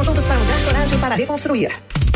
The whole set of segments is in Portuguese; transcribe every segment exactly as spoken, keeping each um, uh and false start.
juntos para mudar, coragem para reconstruir.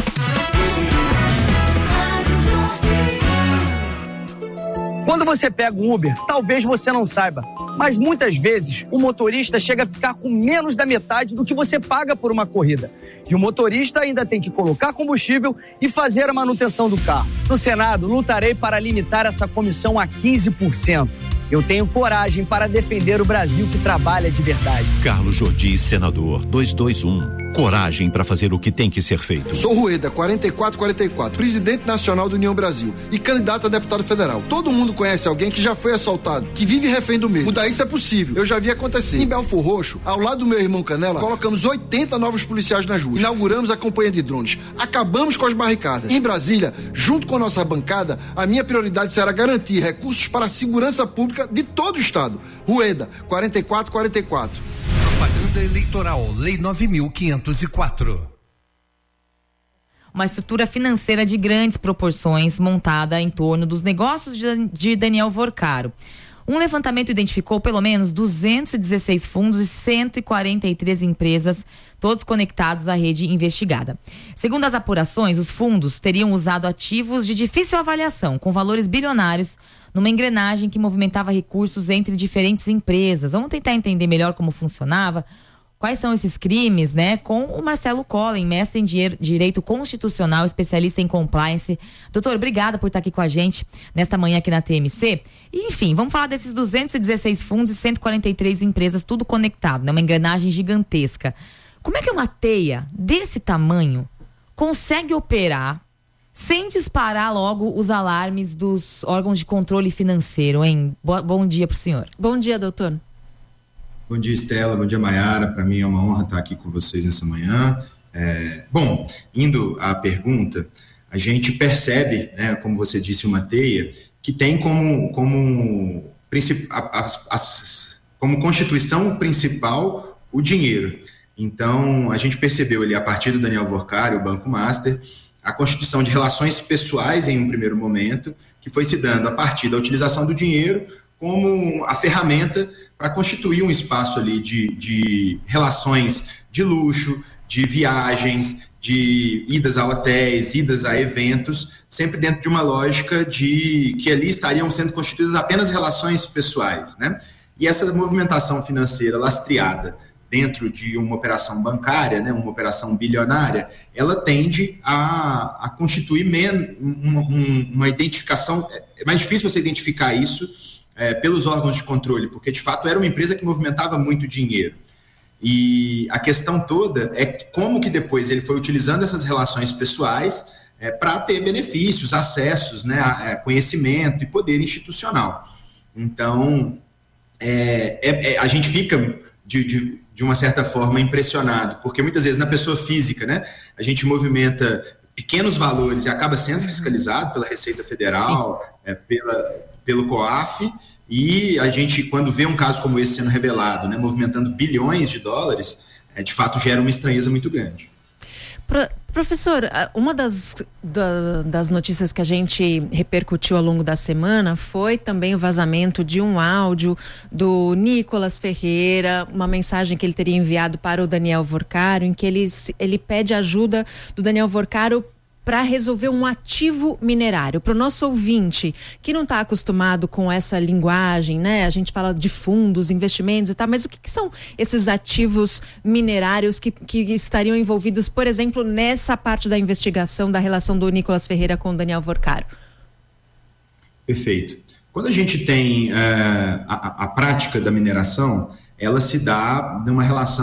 Quando você pega um Uber, talvez você não saiba, mas muitas vezes o motorista chega a ficar com menos da metade do que você paga por uma corrida. E o motorista ainda tem que colocar combustível e fazer a manutenção do carro. No Senado, lutarei para limitar essa comissão a quinze por cento. Eu tenho coragem para defender o Brasil que trabalha de verdade. Carlos Jordi, senador, duzentos e vinte e um. Coragem para fazer o que tem que ser feito. Sou Rueda, quarenta e quatro quarenta e quatro, presidente nacional do União Brasil e candidato a deputado federal. Todo mundo conhece alguém que já foi assaltado, que vive refém do mesmo. Mudar isso é possível. Eu já vi acontecer. Em Belfor Roxo, ao lado do meu irmão Canela, colocamos oitenta novos policiais nas ruas. Inauguramos a campanha de drones. Acabamos com as barricadas. Em Brasília, junto com a nossa bancada, a minha prioridade será garantir recursos para a segurança pública de todo o estado. Rueda, quarenta e quatro quarenta e quatro. Propaganda eleitoral, Lei nove mil quinhentos e quatro. Uma estrutura financeira de grandes proporções montada em torno dos negócios de, de Daniel Vorcaro. Um levantamento identificou pelo menos duzentos e dezesseis fundos e cento e quarenta e três empresas, todos conectados à rede investigada. Segundo as apurações, os fundos teriam usado ativos de difícil avaliação, com valores bilionários, numa engrenagem que movimentava recursos entre diferentes empresas. Vamos tentar entender melhor como funcionava, quais são esses crimes, né? Com o Marcelo Collen, mestre em Direito Constitucional, especialista em compliance. Doutor, obrigada por estar aqui com a gente nesta manhã aqui na T M C. E, enfim, vamos falar desses duzentos e dezesseis fundos e cento e quarenta e três empresas, tudo conectado, né? Uma engrenagem gigantesca. Como é que uma teia desse tamanho consegue operar sem disparar logo os alarmes dos órgãos de controle financeiro, hein? Bo- bom dia pro senhor. Bom dia, doutor. Bom dia, Estela. Bom dia, Maiara. Para mim é uma honra estar aqui com vocês nessa manhã. É, bom, indo à pergunta, a gente percebe, né, como você disse, uma teia que tem como, como, princip, as, as, como constituição principal o dinheiro. Então, a gente percebeu ali, a partir do Daniel Vorcaro, o Banco Master, a constituição de relações pessoais em um primeiro momento, que foi se dando a partir da utilização do dinheiro como a ferramenta para constituir um espaço ali de, de relações de luxo, de viagens, de idas a hotéis, idas a eventos, sempre dentro de uma lógica de que ali estariam sendo constituídas apenas relações pessoais, né? E essa movimentação financeira lastreada dentro de uma operação bancária, né, uma operação bilionária, ela tende a, a constituir men- uma, uma identificação. É mais difícil você identificar isso é, pelos órgãos de controle, porque de fato era uma empresa que movimentava muito dinheiro. E a questão toda é como que depois ele foi utilizando essas relações pessoais é, para ter benefícios, acessos, né, a, a conhecimento e poder institucional. Então, é, é, é, a gente fica de, de de uma certa forma, impressionado, porque muitas vezes na pessoa física, né, a gente movimenta pequenos valores e acaba sendo fiscalizado pela Receita Federal, é, pela, pelo COAF, e a gente, quando vê um caso como esse sendo revelado, né, movimentando bilhões de dólares, é, de fato gera uma estranheza muito grande. Pro, professor, uma das, da, das notícias que a gente repercutiu ao longo da semana foi também o vazamento de um áudio do Nicolas Ferreira, uma mensagem que ele teria enviado para o Daniel Vorcaro, em que ele, ele pede ajuda do Daniel Vorcaro para resolver um ativo minerário. Para o nosso ouvinte que não está acostumado com essa linguagem, né? A gente fala de fundos, investimentos e tal, mas o que, que são esses ativos minerários que, que estariam envolvidos, por exemplo, nessa parte da investigação da relação do Nicolas Ferreira com o Daniel Vorcaro? Perfeito. Quando a gente tem uh, a, a prática da mineração, ela se dá numa relação.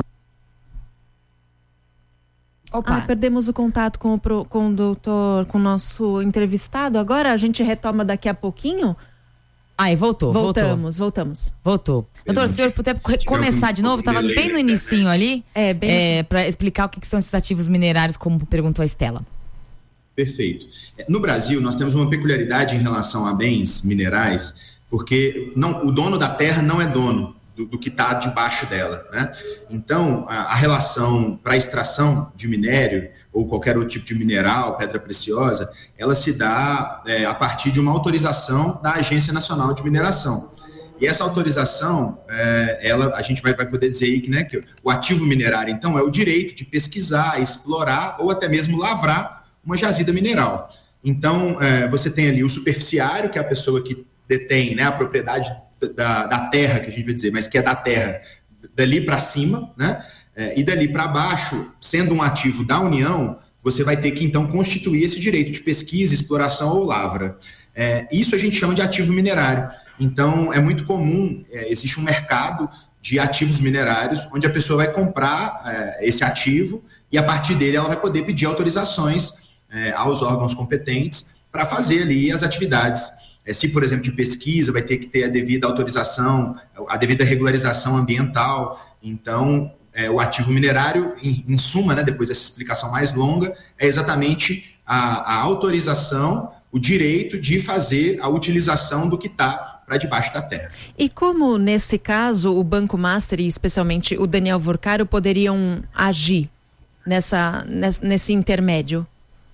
Opa. Ah, perdemos o contato com o, com o doutor, com o nosso entrevistado. Agora a gente retoma daqui a pouquinho. Ai, voltou, voltamos, voltou. voltamos. Voltou. Doutor, se o senhor puder começar de novo, estava bem no inicinho ali, é, bem é, para explicar o que, que são esses ativos minerários, como perguntou a Estela. Perfeito. No Brasil, nós temos uma peculiaridade em relação a bens minerais, porque não, o dono da terra não é dono do, do que está debaixo dela, né? Então, a, a relação para extração de minério ou qualquer outro tipo de mineral, pedra preciosa, ela se dá é, a partir de uma autorização da Agência Nacional de Mineração. E essa autorização, é, ela, a gente vai, vai poder dizer aí que, né, que o ativo minerário, então, é o direito de pesquisar, explorar ou até mesmo lavrar uma jazida mineral. Então, é, você tem ali o superficiário, que é a pessoa que detém, né, a propriedade da, da terra, que a gente vai dizer, mas que é da terra dali para cima, né? É, e dali para baixo, sendo um ativo da União, você vai ter que, então, constituir esse direito de pesquisa, exploração ou lavra. É, isso a gente chama de ativo minerário. Então, é muito comum, é, existe um mercado de ativos minerários, onde a pessoa vai comprar é, esse ativo e, a partir dele, ela vai poder pedir autorizações é, aos órgãos competentes para fazer ali as atividades. É, se, por exemplo, de pesquisa, vai ter que ter a devida autorização, a devida regularização ambiental. Então, É, o ativo minerário, em, em suma, né, depois dessa explicação mais longa, é exatamente a, a autorização, o direito de fazer a utilização do que está para debaixo da terra. E como, nesse caso, o Banco Master e especialmente o Daniel Vorcaro poderiam agir nessa, nesse, nesse intermédio?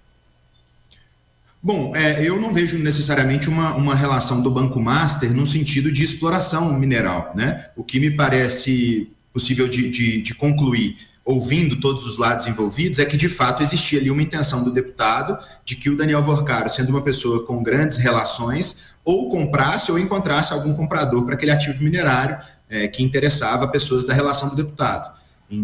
Bom, é, eu não vejo necessariamente uma, uma relação do Banco Master no sentido de exploração mineral, né? O que me parece possível de, de, de concluir, ouvindo todos os lados envolvidos, é que de fato existia ali uma intenção do deputado de que o Daniel Vorcaro, sendo uma pessoa com grandes relações, ou comprasse ou encontrasse algum comprador para aquele ativo minerário é, que interessava pessoas da relação do deputado.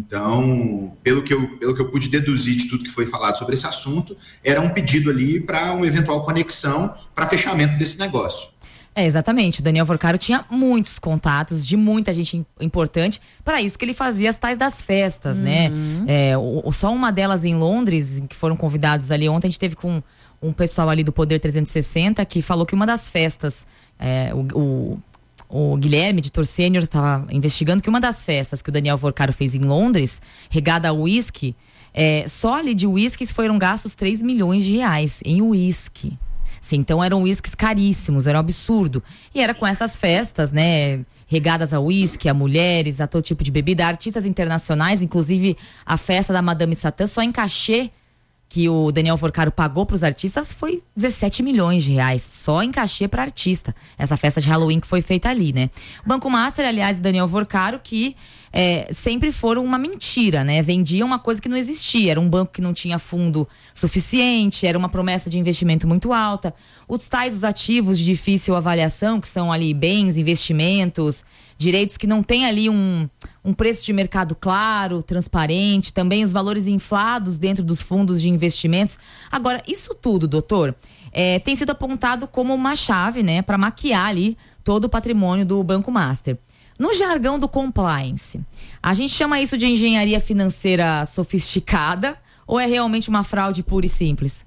Então, pelo que, eu, pelo que eu pude deduzir de tudo que foi falado sobre esse assunto, era um pedido ali para uma eventual conexão para fechamento desse negócio. É, exatamente. O Daniel Vorcaro tinha muitos contatos de muita gente importante, para isso que ele fazia as tais das festas, uhum. né? É, o, só uma delas em Londres, que foram convidados ali ontem, a gente teve com um pessoal ali do Poder trezentos e sessenta que falou que uma das festas, é, o, o, o Guilherme de Tor Sênior estava investigando que uma das festas que o Daniel Vorcaro fez em Londres, regada a uísque, é, só ali de uísques foram gastos três milhões de reais em uísque. Sim, então eram uísques caríssimos, era um absurdo. E era com essas festas, né, regadas a uísque, a mulheres, a todo tipo de bebida, artistas internacionais, inclusive a festa da Madame Satã, só em cachê que o Daniel Vorcaro pagou para os artistas foi dezessete milhões de reais, só em cachê para artista. Essa festa de Halloween que foi feita ali, né? O Banco Master, aliás, Daniel Vorcaro, que é, sempre foram uma mentira, né? Vendia uma coisa que não existia, era um banco que não tinha fundo suficiente, era uma promessa de investimento muito alta. Os tais, os ativos de difícil avaliação, que são ali bens, investimentos, direitos que não têm ali um, um preço de mercado claro, transparente, também os valores inflados dentro dos fundos de investimentos. Agora, isso tudo, doutor, é, tem sido apontado como uma chave, né, para maquiar ali todo o patrimônio do Banco Master. No jargão do compliance, a gente chama isso de engenharia financeira sofisticada ou é realmente uma fraude pura e simples?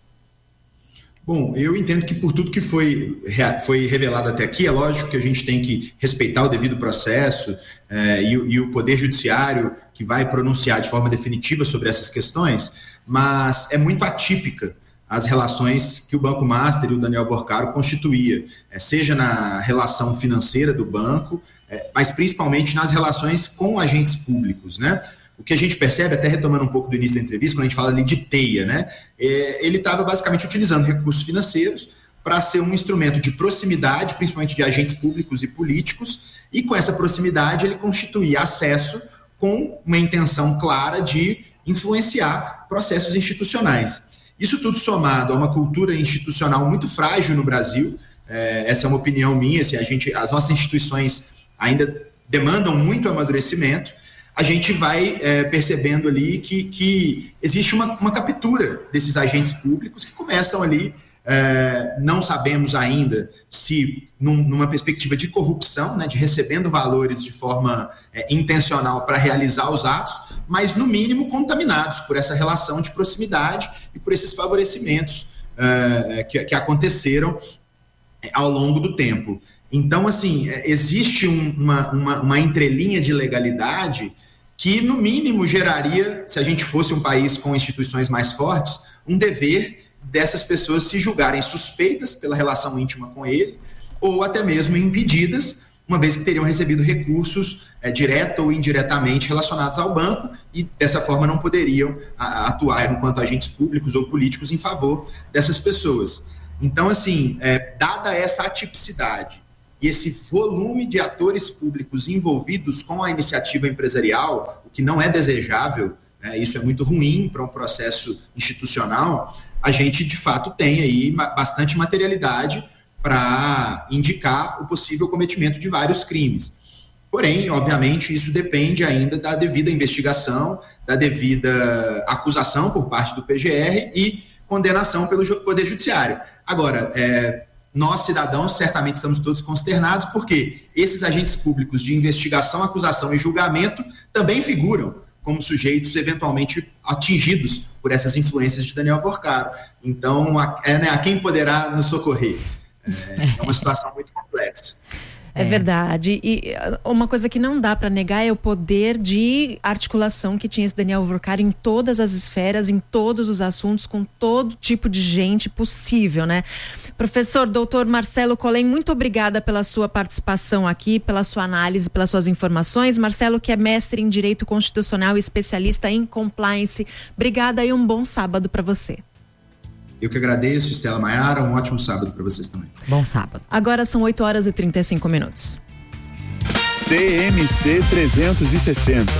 Bom, eu entendo que por tudo que foi, foi revelado até aqui, é lógico que a gente tem que respeitar o devido processo eh, e, e o Poder Judiciário que vai pronunciar de forma definitiva sobre essas questões, mas é muito atípica as relações que o Banco Master e o Daniel Vorcaro constituía, eh, seja na relação financeira do banco, eh, mas principalmente nas relações com agentes públicos, né? O que a gente percebe, até retomando um pouco do início da entrevista, quando a gente fala ali de teia, né? É, ele estava basicamente utilizando recursos financeiros para ser um instrumento de proximidade, principalmente de agentes públicos e políticos, e com essa proximidade ele constituía acesso com uma intenção clara de influenciar processos institucionais. Isso tudo somado a uma cultura institucional muito frágil no Brasil, é, essa é uma opinião minha, assim, a gente, as nossas instituições ainda demandam muito amadurecimento. A gente vai é, percebendo ali que, que existe uma, uma captura desses agentes públicos que começam ali, é, não sabemos ainda se num, numa perspectiva de corrupção, né, de recebendo valores de forma é, intencional para realizar os atos, mas no mínimo contaminados por essa relação de proximidade e por esses favorecimentos é, que, que aconteceram ao longo do tempo. Então, assim, existe um, uma, uma, uma entrelinha de legalidade que, no mínimo, geraria, se a gente fosse um país com instituições mais fortes, um dever dessas pessoas se julgarem suspeitas pela relação íntima com ele, ou até mesmo impedidas, uma vez que teriam recebido recursos é, direta ou indiretamente relacionados ao banco e, dessa forma, não poderiam a, atuar enquanto agentes públicos ou políticos em favor dessas pessoas. Então, assim, é, dada essa atipicidade e esse volume de atores públicos envolvidos com a iniciativa empresarial, o que não é desejável, né, isso é muito ruim para um processo institucional, a gente de fato tem aí bastante materialidade para indicar o possível cometimento de vários crimes. Porém, obviamente, isso depende ainda da devida investigação, da devida acusação por parte do P G R e condenação pelo Poder Judiciário. Agora, é, nós, cidadãos, certamente estamos todos consternados, porque esses agentes públicos de investigação, acusação e julgamento também figuram como sujeitos eventualmente atingidos por essas influências de Daniel Vorcaro. Então, a, é, né, a quem poderá nos socorrer? É, é uma situação muito complexa. É verdade. E uma coisa que não dá para negar é o poder de articulação que tinha esse Daniel Vorcaro em todas as esferas, em todos os assuntos, com todo tipo de gente possível, né? Professor doutor Marcelo Collen, muito obrigada pela sua participação aqui, pela sua análise, pelas suas informações. Marcelo, que é mestre em Direito Constitucional e especialista em Compliance. Obrigada e um bom sábado para você. Eu que agradeço, Estela Maiara, um ótimo sábado para vocês também. Bom sábado. Agora são oito horas e trinta e cinco minutos. T M C trezentos e sessenta,